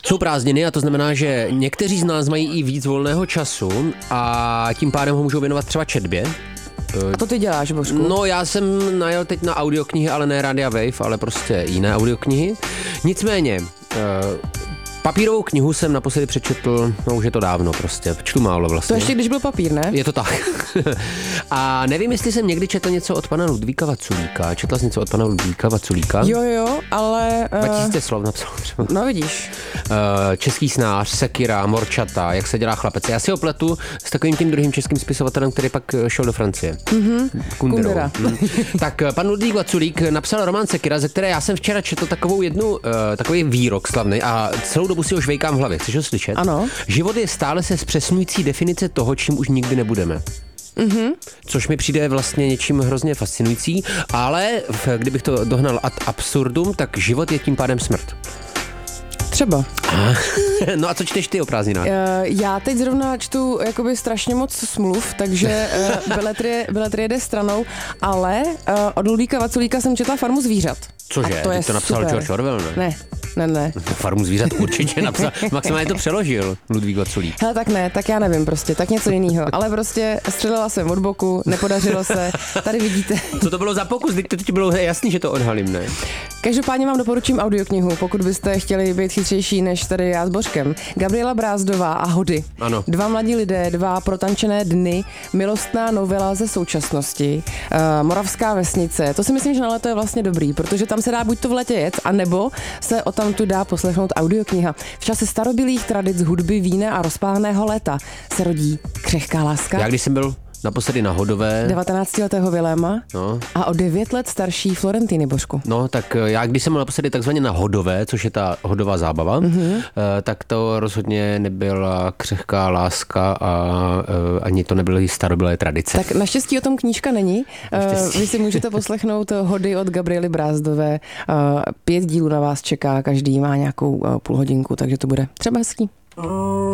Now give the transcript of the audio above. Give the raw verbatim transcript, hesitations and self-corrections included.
Jsou prázdniny a to znamená, že někteří z nás mají i víc volného času a tím pádem ho můžou věnovat třeba četbě. A to ty děláš, Božku? No, já jsem najel teď na audioknihy, ale ne Radia Wave, ale prostě jiné audioknihy. Nicméně, papírovou knihu jsem naposledy přečetl, no už je to dávno prostě, čtu málo vlastně. To ještě když byl papír, ne? Je to tak. A nevím, jestli jsem někdy četl něco od pana Ludvíka Vaculíka. Četla jsi něco od pana Ludvíka Vaculíka? Jo, jo, ale... Uh... dva tisíce slov napsal třeba. No vidíš. Uh, český snář, Sekira, Morčata, jak se dělá chlapec. Já si ho pletu s takovým tím druhým českým spisovatelem, který pak šel do Francie. Mm-hmm. Kundera. Mm. Tak pan Ludvík Vaculík napsal román Sekira, ze které já jsem včera četl takovou jednu, uh, takový výrok slavný a celou dobu si ho žvejkám v hlavě. Chceš ho slyšet? Ano. Život je stále se zpřesňující definice toho, čím už nikdy nebudeme. Mm-hmm. Což mi přijde vlastně něčím hrozně fascinující, ale kdybych to dohnal ad absurdum, tak život je tím pádem smrt. Třeba. No a co čteš ty o prázdninách? Uh, já teď zrovna čtu jakoby strašně moc smluv, takže uh, beletrie, beletrie jde stranou, ale uh, od Ludvíka Vaculíka jsem četla Farmu zvířat. Cože? To, je to napsal super. George Orwell, ne? Ne, ne, ne. Farmu zvířat určitě napsal. Maximálně to přeložil Ludvík Vaculík. Hele, tak ne, tak já nevím prostě, tak něco jiného. Ale prostě střelila jsem od boku, nepodařilo se, tady vidíte. Co to bylo za pokus? Teď to teď bylo jasný, že to odhalím, ne? Každopádně vám doporučím audioknihu, pokud byste chtěli být chytřejší než tady já s Božkem. Gabriela Brázdová a Hody. Ano. Dva mladí lidé, dva protančené dny, milostná novela ze současnosti, uh, Moravská vesnice. To si myslím, že na léto je vlastně dobrý, protože tam se dá buď to v letě jet, anebo se o tam tu dá poslechnout audiokniha. V čase starobylých tradic hudby, vína a rozpáleného léta se rodí křehká láska. Já když jsem byl naposledy na Hodové. devatenáctiletého Viléma No. a o devět let starší Florentiny, Božku. No, tak já když jsem byl naposledy takzvaně na Hodové, což je ta hodová zábava, mm-hmm. tak to rozhodně nebyla křehká láska a ani to nebyly starobylé tradice. Tak naštěstí o tom knížka není. Naštěstí. Vy si můžete poslechnout Hody od Gabriely Brázdové. Pět dílů na vás čeká, každý má nějakou půl hodinku, takže to bude třeba hezký.